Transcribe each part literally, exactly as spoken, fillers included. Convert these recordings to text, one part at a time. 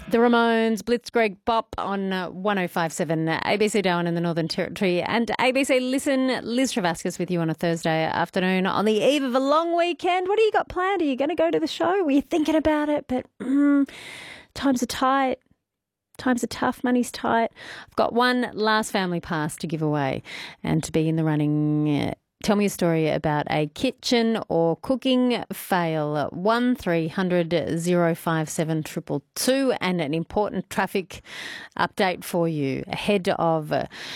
The Ramones, Blitzkrieg Bop on uh, one oh five point seven A B C Darwin in the Northern Territory and A B C Listen. Liz Travascus with you on a Thursday afternoon on the eve of a long weekend. What do you got planned? Are you going to go to the show? Were you thinking about it? But mm, times are tight. Times are tough. Money's tight. I've got one last family pass to give away and to be in the running. Uh, Tell me a story about a kitchen or cooking fail. One three hundred oh five seven two two two and an important traffic update for you ahead of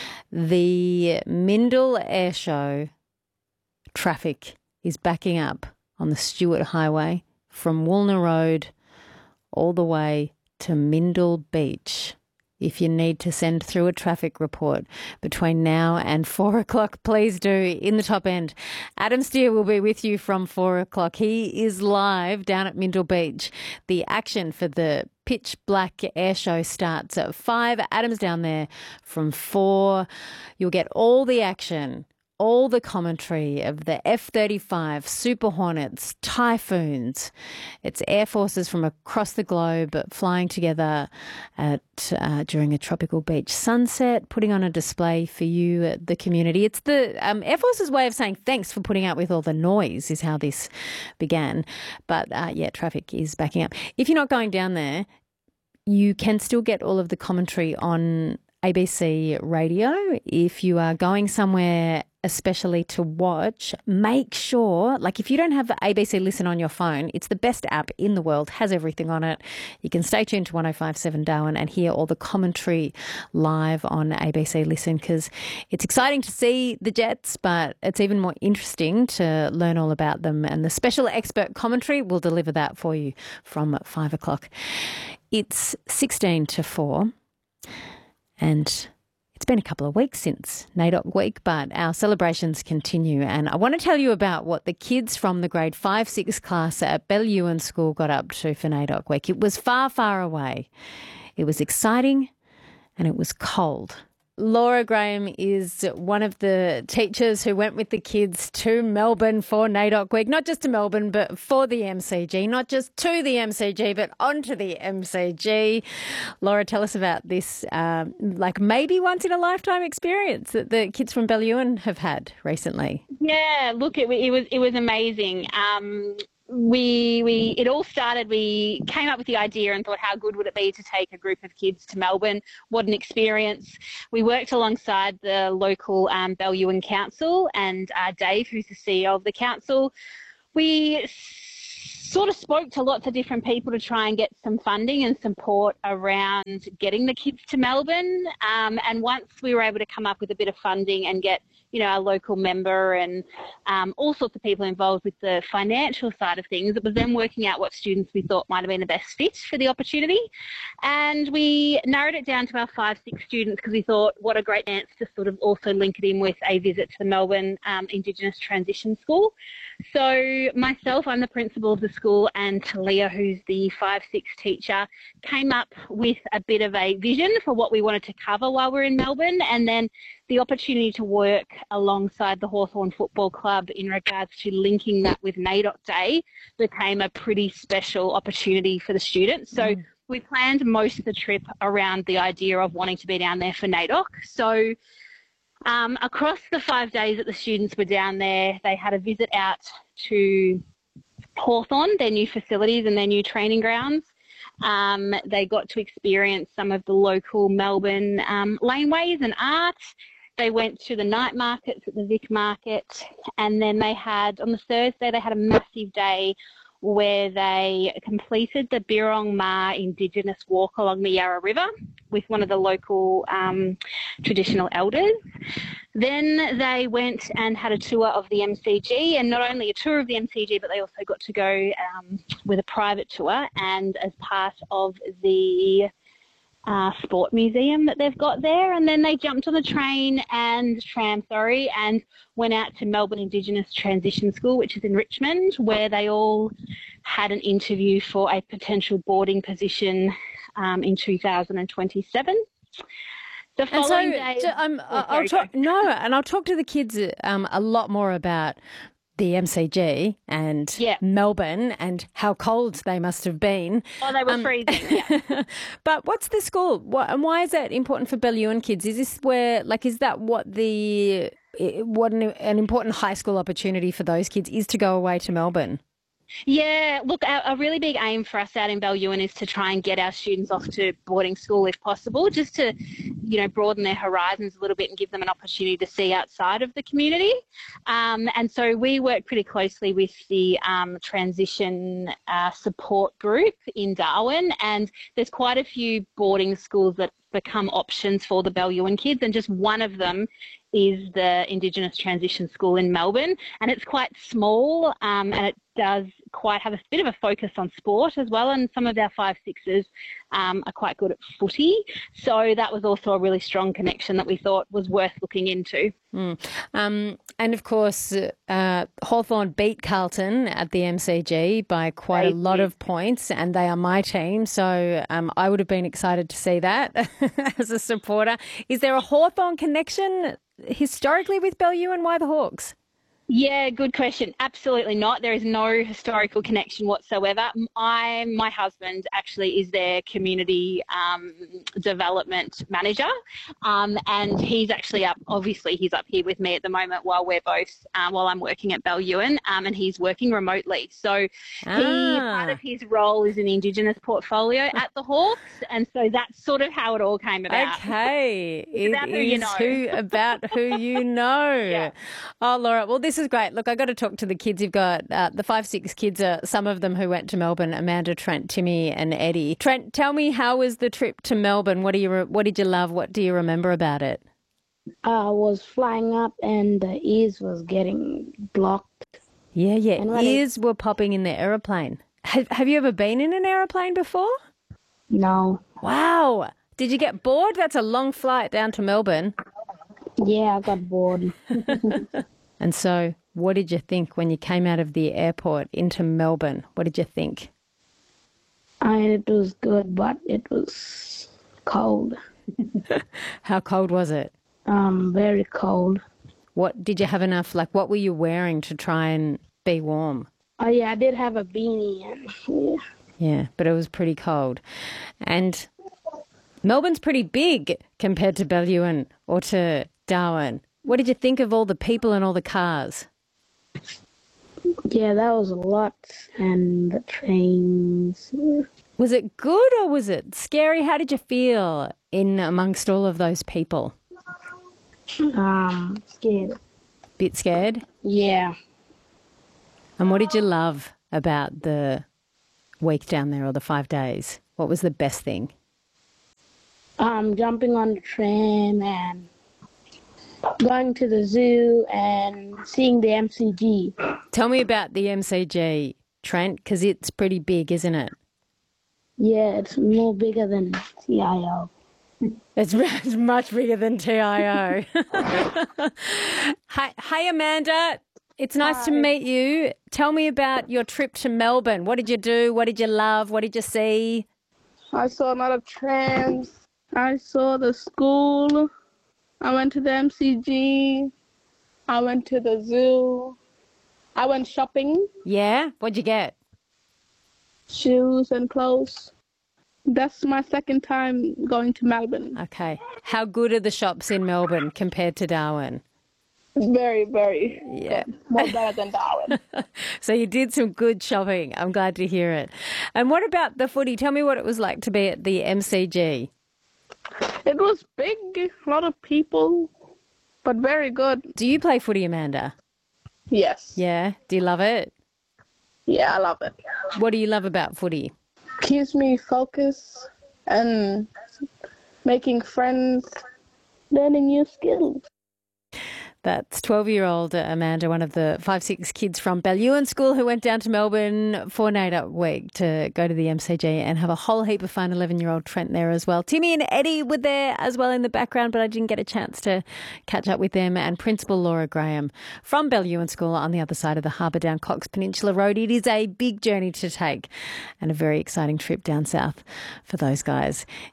the Mindil Air Show. Traffic is backing up on the Stewart Highway from Woolner Road all the way to Mindil Beach. If you need to send through a traffic report between now and four o'clock, please do in the top end. Adam Steer will be with you from four o'clock. He is live down at Mindil Beach. The action for the Pitch Black Air Show starts at five. Adam's down there from four. You'll get all the action, all the commentary of the F thirty-five, Super Hornets, Typhoons. It's air forces from across the globe flying together at uh, during a tropical beach sunset, putting on a display for you, the community. It's the um, Air Force's way of saying thanks for putting up with all the noise is how this began. But, uh, yeah, traffic is backing up. If you're not going down there, you can still get all of the commentary on A B C Radio. If you are going somewhere especially to watch, make sure, like if you don't have A B C Listen on your phone, it's the best app in the world, has everything on it. You can stay tuned to one oh five point seven Darwin and hear all the commentary live on A B C Listen because it's exciting to see the jets, but it's even more interesting to learn all about them. And the special expert commentary will deliver that for you from five o'clock. It's sixteen to four. And it's been a couple of weeks since NAIDOC Week, but our celebrations continue. And I want to tell you about what the kids from the grade five six class at Bellewen School got up to for NAIDOC Week. It was far, far away. It was exciting and it was cold. Laura Graham is one of the teachers who went with the kids to Melbourne for NAIDOC Week, not just to Melbourne, but for the M C G, not just to the M C G, but onto the M C G. Laura, tell us about this, um, like maybe once in a lifetime experience that the kids from Bellewen have had recently. Yeah, look, it, it was it was amazing. Um, We, we, it all started, we came up with the idea and thought how good would it be to take a group of kids to Melbourne. What an experience. We worked alongside the local um, Bellewen Council and uh, Dave, who's the C E O of the council. We sort of spoke to lots of different people to try and get some funding and support around getting the kids to Melbourne. Um, and once we were able to come up with a bit of funding and get, you know, our local member and um, all sorts of people involved with the financial side of things, it was then working out what students we thought might have been the best fit for the opportunity. And we narrowed it down to our five, six students because we thought what a great chance to sort of also link it in with a visit to the Melbourne um, Indigenous Transition School. So myself, I'm the principal of the school, and Talia, who's the five six teacher, came up with a bit of a vision for what we wanted to cover while we're in Melbourne, and then the opportunity to work alongside the Hawthorn Football Club in regards to linking that with NAIDOC Day became a pretty special opportunity for the students. So mm. we planned most of the trip around the idea of wanting to be down there for NAIDOC. So um, across the five days that the students were down there, they had a visit out to Hawthorn, their new facilities and their new training grounds. Um, they got to experience some of the local Melbourne um, laneways and art. They went to the night markets at the Vic Market, and then they had, on the Thursday, they had a massive day where they completed the Birrong Ma Indigenous Walk along the Yarra River with one of the local um, traditional elders. Then they went and had a tour of the M C G, and not only a tour of the M C G, but they also got to go um, with a private tour and as part of the uh, sport museum that they've got there. And then they jumped on the train and tram, sorry, and went out to Melbourne Indigenous Transition School, which is in Richmond, where they all had an interview for a potential boarding position um, in two thousand twenty-seven. The and following so, day, um, oh, I'll sorry, talk, no, and I'll talk to the kids um, a lot more about the M C G and Yeah. Melbourne and how cold they must have been. Oh, they were Um, freezing. Yeah. But what's the school? What, and why is that important for Bellewen kids? Is this where, like, is that what the what an, an important high school opportunity for those kids is to go away to Melbourne? Yeah, look, a, a really big aim for us out in Bellewen is to try and get our students off to boarding school if possible, just to, you know, broaden their horizons a little bit and give them an opportunity to see outside of the community. Um, and so we work pretty closely with the um, transition uh, support group in Darwin, and there's quite a few boarding schools that become options for the Bellewen kids, and just one of them is the Indigenous Transition School in Melbourne, and it's quite small, um, and it does quite have a bit of a focus on sport as well, and some of our five sixes um, are quite good at footy, so that was also a really strong connection that we thought was worth looking into. Mm. Um, and of course, uh, Hawthorn beat Carlton at the M C G by quite They a lot did. of points, and they are my team, so um, I would have been excited to see that as a supporter. Is there a Hawthorn connection historically with Bellewen? Why the Hawks? Yeah, good question. Absolutely not. There is no historical connection whatsoever. I, my husband actually is their community um, development manager, um, and he's actually up. Obviously, he's up here with me at the moment while we're both uh, while I'm working at Bellewen, um, and he's working remotely. So Ah. he part of his role is an Indigenous portfolio at the Hawks, and so that's sort of how it all came about. Okay. It's about It who you is know. who about who you know. Yeah. Oh, Laura, well, this is great. Look, I got to talk to the kids. You've got uh, the five, six kids, uh, some of them who went to Melbourne, Amanda, Trent, Timmy and Eddie. Trent, tell me, how was the trip to Melbourne? What do you, re- what did you love? What do you remember about it? I was flying up and the ears was getting blocked. Yeah, yeah. And when Ears were popping in the aeroplane. Have, have you ever been in an aeroplane before? No. Wow. Did you get bored? That's a long flight down to Melbourne. Yeah, I got bored. And so what did you think when you came out of the airport into Melbourne? What did you think? I mean, it was good, but it was cold. How cold was it? Um, very cold. What did you have enough, like what were you wearing to try and be warm? Oh yeah, I did have a beanie and yeah. Yeah, but it was pretty cold. And Melbourne's pretty big compared to Bellewen or to Darwin. What did you think of all the people and all the cars? Yeah, that was a lot. And the trains. Was it good or was it scary? How did you feel in amongst all of those people? Um, scared. Bit scared? Yeah. And what did you love about the week down there or the five days? What was the best thing? Um, jumping on the tram and going to the zoo and seeing the M C G. Tell me about the M C G, Trent, because it's pretty big, isn't it? Yeah, it's more bigger than T I O. It's, it's much bigger than T I O. Hi, hi, Amanda. It's nice to meet you. Tell me about your trip to Melbourne. What did you do? What did you love? What did you see? I saw a lot of trams. I saw the school. I went to the M C G. I went to the zoo. I went shopping, Yeah? What'd you get? shoes and clothes. That's my second time going to Melbourne. Okay. How good are the shops in Melbourne compared to Darwin? Very, very Yeah. good. More better than Darwin. So you did some good shopping. I'm glad to hear it. And what about the footy? Tell me what it was like to be at the M C G. It was big, a lot of people, but very good. Do you play footy, Amanda? Yes. Yeah. Do you love it? Yeah, I love it. What do you love about footy? Keeps me focused and making friends, learning new skills. That's twelve-year-old Amanda, one of the five, six kids from Bellewen School who went down to Melbourne for NAIDOC week to go to the M C G and have a whole heap of fun. eleven-year-old Trent there as well. Timmy and Eddie were there as well in the background, but I didn't get a chance to catch up with them. And Principal Laura Graham from Bellewen School on the other side of the harbour down Cox Peninsula Road. It is a big journey to take and a very exciting trip down south for those guys.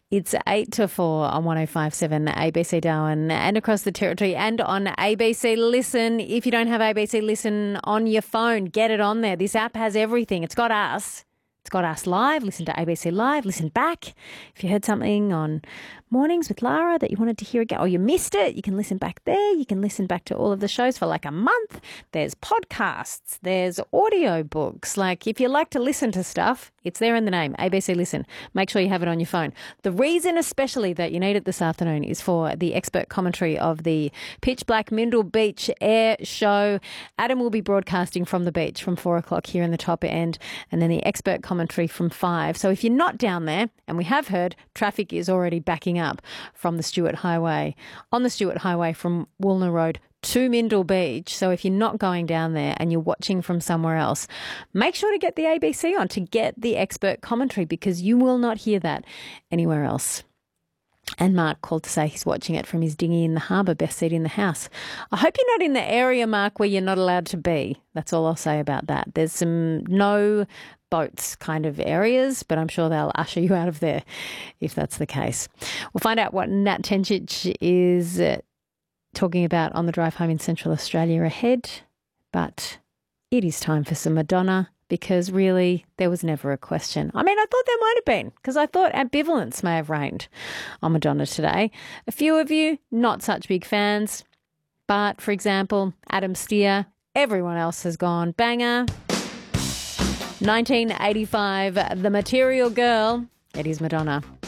It's eight to four on one oh five point seven A B C Darwin and across the territory and on A B C Listen. If you don't have A B C Listen on your phone, get it on there. This app has everything. It's got us. It's got us live. Listen to A B C Live. Listen back. If you heard something on Mornings with Lara that you wanted to hear again or you missed it, you can listen back there. You can listen back to all of the shows for like a month. There's podcasts. There's audio books. Like if you like to listen to stuff, it's there in the name, A B C Listen. Make sure you have it on your phone. The reason especially that you need it this afternoon is for the expert commentary of the Pitch Black Mindle Beach Air Show. Adam will be broadcasting from the beach from four o'clock here in the top end, and then the expert commentary from five. So if you're not down there, and we have heard traffic is already backing up from the Stuart Highway, on the Stuart Highway from Woolner Road to Mindle Beach. So if you're not going down there and you're watching from somewhere else, make sure to get the A B C on to get the expert commentary, because you will not hear that anywhere else. And Mark called to say he's watching it from his dinghy in the harbour, best seat in the house. I hope you're not in the area, Mark, where you're not allowed to be. That's all I'll say about that. There's some no boats kind of areas, but I'm sure they'll usher you out of there if that's the case. We'll find out what Nat Tencic is uh, talking about on the drive home in Central Australia ahead. But it is time for some Madonna, because really there was never a question. I mean, I thought there might have been, because I thought ambivalence may have reigned on Madonna today. A few of you, not such big fans. But, for example, Adam Steer, everyone else has gone banger. nineteen eighty-five, The Material Girl. It is Madonna.